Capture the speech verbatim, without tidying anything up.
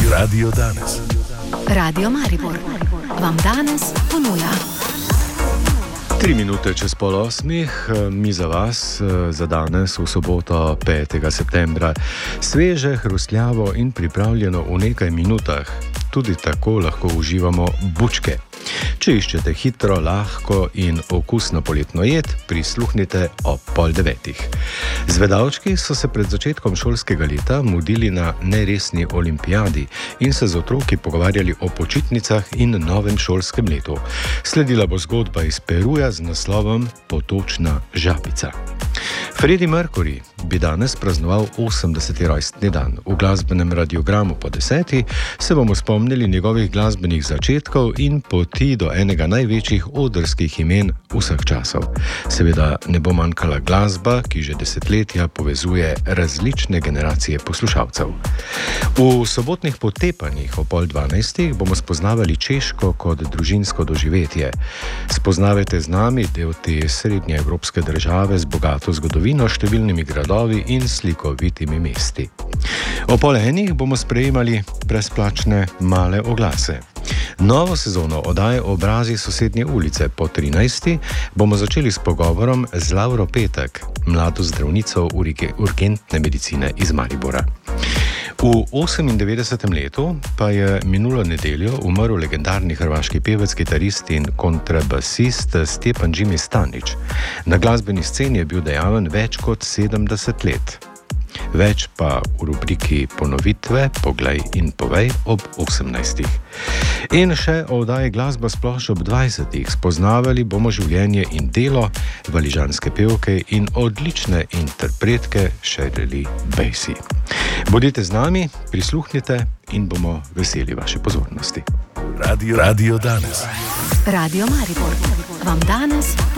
Radio danes. Radio Maribor vam danes ponuja. Tri minute čez pol osmih, mi za vas, za danes v soboto petega septembra. Sveže, hrustljavo in pripravljeno v nekaj minutah. Tudi tako lahko uživamo bučke. Če iščete hitro, lahko in okusno poletno jed, prisluhnite ob pol devetih. Zvedavčki so se pred začetkom šolskega leta mudili na neresni olimpijadi in se z otroki pogovarjali o počitnicah in novem šolskem letu. Sledila bo zgodba iz Peruja z naslovom Potočna žabica. Freddie Mercury bi danes praznoval osemdeseti rojstni dan. V glasbenem radiogramu po deseti se bomo spomnili njegovih glasbenih začetkov in poti do enega največjih odrskih imen vseh časov. Seveda ne bo manjkala glasba, ki že desetletja povezuje različne generacije poslušalcev. V sobotnih potepanjih o pol dvanajstih bomo spoznavali Češko kot družinsko doživetje. Spoznavajte z nami del te srednjeevropske države z bogato zgodovino, številnimi gradovi in slikovitimi mesti. O pol enih bomo sprejemali brezplačne male oglase. Novo sezono oddaje Obrazi sosednje ulice po trinajsti bomo začeli s pogovorom z Lauro Petek, mlado zdravnico urgentne medicine iz Maribora. V osemindevetdesetem letu pa je minulo nedeljo umrl legendarni hrvaški pevec, kitarist in kontrabasist Stjepan Jimmy Stanić. Na glasbeni sceni je bil dejaven več kot sedemdeset let. Več pa v rubriki Ponovitve, poglej in povej ob osemnajstih. In še o oddaji Glasba sploh ob dvajsetih. Spoznavali bomo življenje in delo valižanske pevke in odlične interpretke Shirley Bassey. Bodite z nami, prisluhnite in bomo veseli vaše pozornosti. Radio, Radio danes. Radio Maribor vam danes